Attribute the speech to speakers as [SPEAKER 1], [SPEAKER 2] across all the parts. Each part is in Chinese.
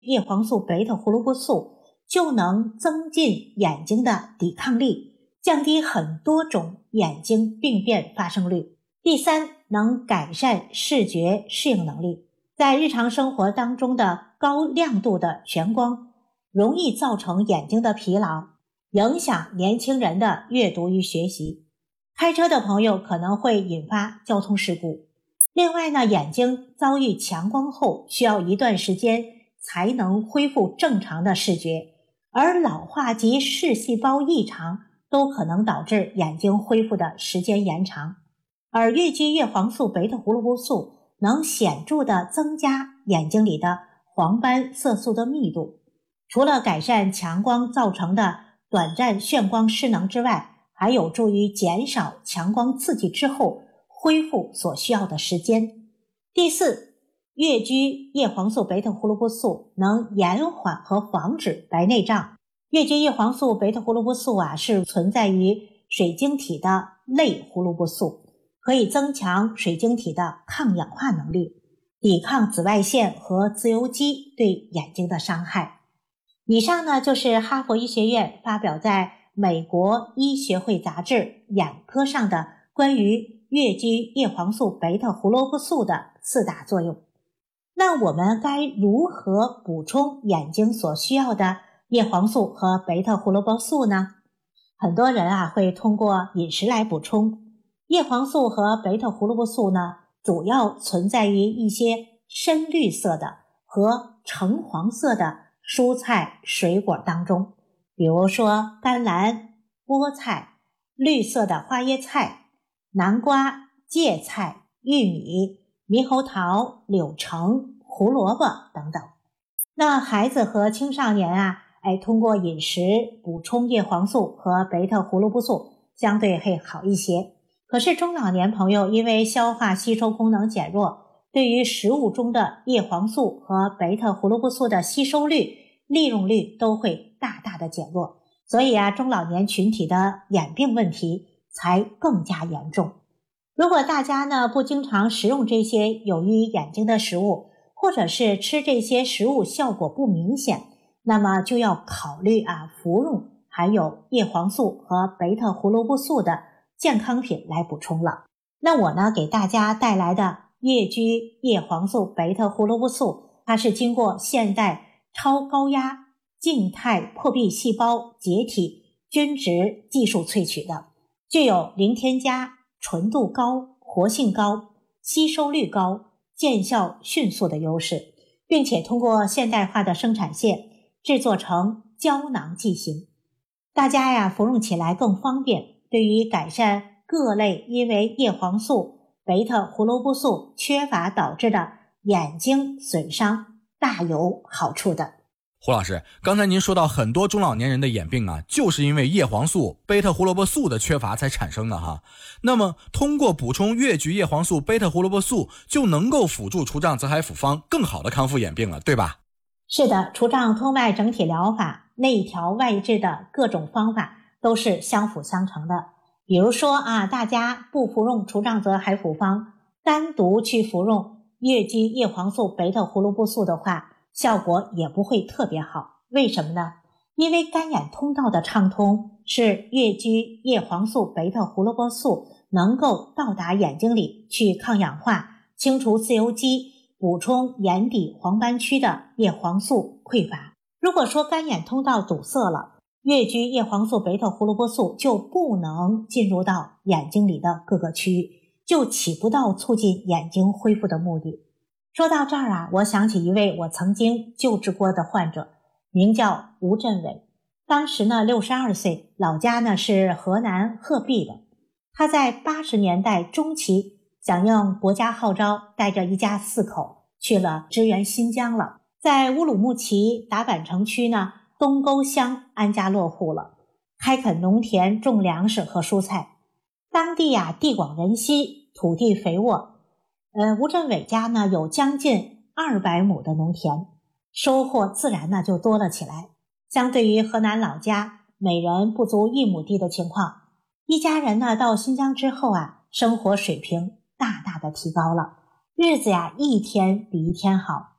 [SPEAKER 1] 叶黄素贝塔胡萝卜素就能增进眼睛的抵抗力，降低很多种眼睛病变发生率。第三，能改善视觉适应能力。在日常生活当中的高亮度的全光容易造成眼睛的疲劳，影响年轻人的阅读与学习。开车的朋友可能会引发交通事故。另外呢，眼睛遭遇强光后需要一段时间才能恢复正常的视觉，而老化及视细胞异常都可能导致眼睛恢复的时间延长。而越剧叶黄素贝塔胡萝卜素能显著地增加眼睛里的黄斑色素的密度，除了改善强光造成的短暂眩光失能之外，还有助于减少强光刺激之后恢复所需要的时间。第四，越剧叶黄素贝塔胡萝卜素能延缓和防止白内障。越剧叶黄素贝塔胡萝卜素是存在于水晶体的类胡萝卜素，可以增强水晶体的抗氧化能力，抵抗紫外线和自由基对眼睛的伤害。以上呢就是哈佛医学院发表在美国医学会杂志眼科上的关于越剧叶黄素贝塔胡萝卜素的4大作用。那我们该如何补充眼睛所需要的叶黄素和贝塔胡萝卜素呢？很多人会通过饮食来补充。叶黄素和贝塔胡萝卜素呢，主要存在于一些深绿色的和橙黄色的蔬菜水果当中，比如说甘蓝、菠菜、绿色的花椰菜、南瓜、芥菜、玉米、猕猴桃、柳橙、胡萝卜等等。那孩子和青少年通过饮食补充叶黄素和贝塔胡萝卜素相对会好一些。可是中老年朋友因为消化吸收功能减弱，对于食物中的叶黄素和贝塔胡萝卜素的吸收率、利用率都会大大的减弱，所以中老年群体的眼病问题才更加严重。如果大家呢不经常食用这些有益于眼睛的食物，或者是吃这些食物效果不明显，那么就要考虑服用含有叶黄素和贝塔胡萝卜素的健康品来补充了。那我呢给大家带来的越剧叶黄素贝塔胡萝卜素，它是经过现代超高压静态破壁细胞解体均质技术萃取的，具有零添加、纯度高、活性高、吸收率高、见效迅速的优势，并且通过现代化的生产线制作成胶囊剂型，大家服用起来更方便，对于改善各类因为叶黄素贝塔胡萝卜素缺乏导致的眼睛损伤大有好处的。
[SPEAKER 2] 胡老师，刚才您说到很多中老年人的眼病就是因为叶黄素贝塔胡萝卜素的缺乏才产生的哈。那么通过补充越剧叶黄素贝塔胡萝卜素就能够辅助除障泽海复方更好的康复眼病了，对吧？
[SPEAKER 1] 是的，除障通外整体疗法、内调外治的各种方法都是相辅相成的。比如说大家不服用除障泽海复方，单独去服用越剧叶黄素贝塔胡萝卜素的话，效果也不会特别好。为什么呢？因为干眼通道的畅通是越剧叶黄素贝塔胡萝卜素能够到达眼睛里去抗氧化、清除自由基、补充眼底黄斑区的叶黄素匮乏。如果说干眼通道堵塞了，越剧叶黄素贝塔胡萝卜素就不能进入到眼睛里的各个区域，就起不到促进眼睛恢复的目的。说到这儿我想起一位我曾经救治过的患者，名叫吴振伟。当时呢62岁，老家呢是河南鹤壁的。他在80年代中期响应国家号召，带着一家4口去了支援新疆了。在乌鲁木齐达坂城区呢东沟乡安家落户了，开垦农田，种粮食和蔬菜。当地地广人稀，土地肥沃。吴振伟家呢有将近200亩的农田，收获自然呢就多了起来。相对于河南老家每人不足1亩地的情况，一家人呢到新疆之后生活水平大大的提高了，日子一天比一天好。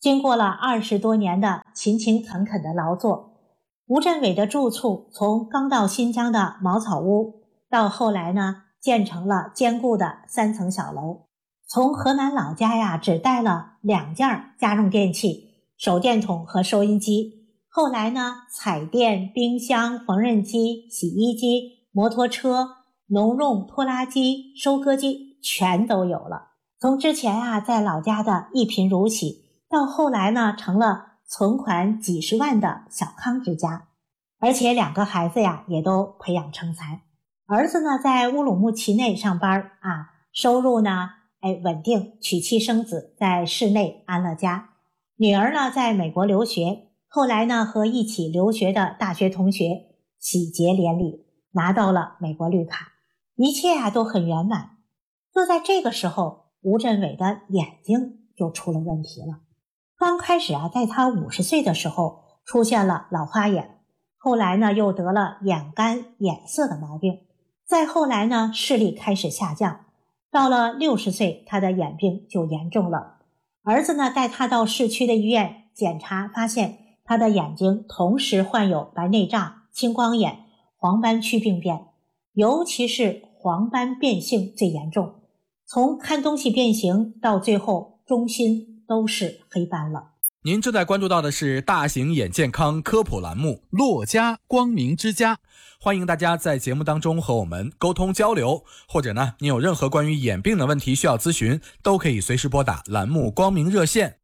[SPEAKER 1] 经过了20多年的勤勤恳恳的劳作，吴镇伟的住处从刚到新疆的茅草屋，到后来呢建成了坚固的3层小楼。从河南老家呀只带了2件家用电器，手电筒和收音机，后来呢彩电、冰箱、缝纫机、洗衣机、摩托车、农用拖拉机、收割机全都有了。从之前啊在老家的一贫如洗，到后来呢成了存款几十万的小康之家，而且2个孩子呀也都培养成才。儿子呢在乌鲁木齐内上班啊，收入呢稳定，娶妻生子，在市内安了家。女儿呢在美国留学，后来呢和一起留学的大学同学喜结连理，拿到了美国绿卡，一切啊都很圆满。就在这个时候，吴镇伟的眼睛就出了问题了。刚开始啊，在他50岁的时候出现了老花眼，后来呢又得了眼干眼涩的毛病，再后来呢视力开始下降，到了60岁他的眼病就严重了。儿子呢带他到市区的医院检查，发现他的眼睛同时患有白内障、青光眼、黄斑区病变，尤其是黄斑变性最严重，从看东西变形到最后中心都是黑斑了。
[SPEAKER 2] 您正在关注到的是大型眼健康科普栏目
[SPEAKER 3] 洛家光明之家，
[SPEAKER 2] 欢迎大家在节目当中和我们沟通交流，或者呢你有任何关于眼病的问题需要咨询，都可以随时拨打栏目光明热线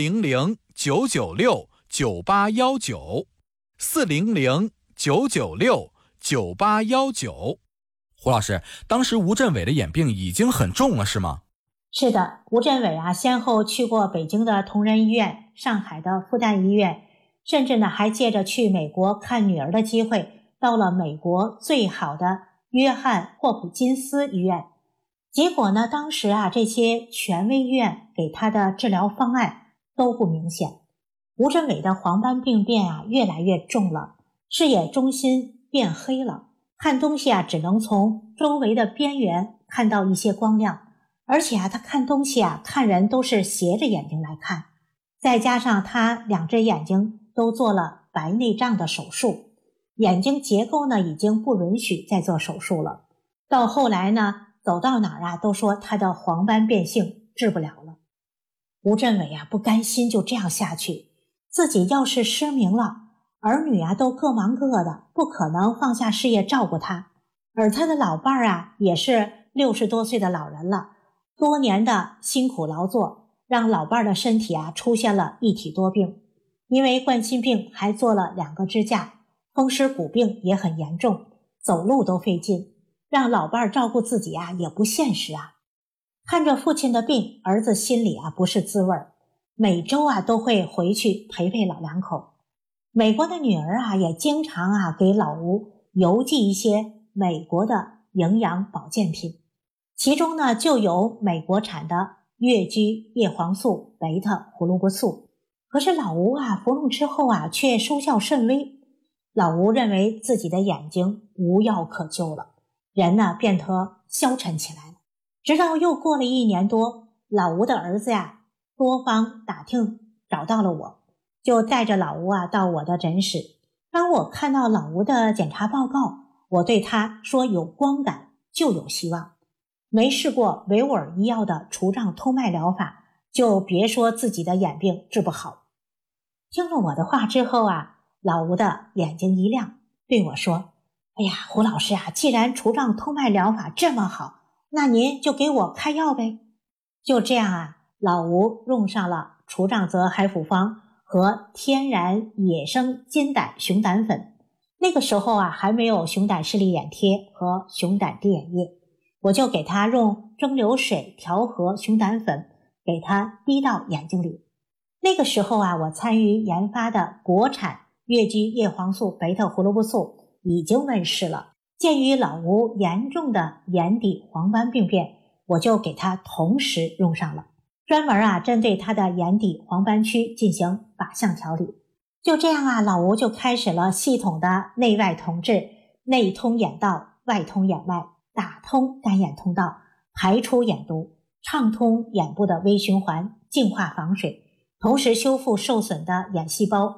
[SPEAKER 3] 400-996-9819 400-996-9819。
[SPEAKER 2] 胡老师，当时吴镇伟的眼病已经很重了是吗？
[SPEAKER 1] 是的，吴镇伟啊先后去过北京的同仁医院、上海的复旦医院，甚至呢还借着去美国看女儿的机会，到了美国最好的约翰霍普金斯医院。结果呢当时啊这些权威医院给他的治疗方案都不明显。吴镇伟的黄斑病变啊越来越重了，视野中心变黑了，看东西啊只能从周围的边缘看到一些光亮，而且啊他看东西啊看人都是斜着眼睛来看，再加上他2只眼睛都做了白内障的手术，眼睛结构呢已经不允许再做手术了。到后来呢走到哪儿啊都说他的黄斑变性治不了了。吴镇伟啊不甘心就这样下去，自己要是失明了，儿女啊都各忙各的，不可能放下事业照顾他，而他的老伴儿啊也是60多岁的老人了，多年的辛苦劳作让老伴儿的身体啊出现了一体多病，因为冠心病还做了2个支架，风湿骨病也很严重，走路都费劲，让老伴儿照顾自己啊也不现实啊。看着父亲的病，儿子心里啊不是滋味，每周啊都会回去陪陪老两口。美国的女儿啊也经常啊给老吴邮寄一些美国的营养保健品，其中呢就有美国产的越橘叶黄素、贝塔胡萝卜素。可是老吴啊服用之后啊却收效甚微，老吴认为自己的眼睛无药可救了，人呢变得消沉起来了。直到又过了1年多，老吴的儿子呀多方打听找到了我，就带着老吴啊到我的诊室。当我看到老吴的检查报告，我对他说有光感就有希望，没试过维吾尔医药的除障通脉疗法，就别说自己的眼病治不好。听了我的话之后啊，老吴的眼睛一亮，对我说，哎呀，胡老师啊，既然除障通脉疗法这么好，那您就给我开药呗。就这样啊，老吴用上了除障泽海辅方和天然野生金胆熊胆粉。那个时候啊还没有熊胆视力眼贴和熊胆滴眼液，我就给他用蒸馏水调和熊胆粉，给他滴到眼睛里。那个时候啊，我参与研发的国产越橘叶黄素、贝塔胡萝卜素已经问世了。鉴于老吴严重的眼底黄斑病变，我就给他同时用上了，专门啊针对他的眼底黄斑区进行靶向调理。就这样啊，老吴就开始了系统的内外同治，内通眼道，外通眼脉，打通干眼通道，排出眼毒，畅通眼部的微循环，净化房水， 同时修复受损的眼细胞。